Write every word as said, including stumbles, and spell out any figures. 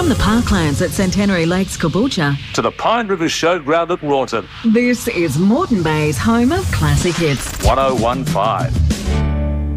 From the parklands at Centenary Lakes, Caboolture, to the Pine River Showground at Rawton. this is Moreton Bay's home of classic hits. one oh one point five.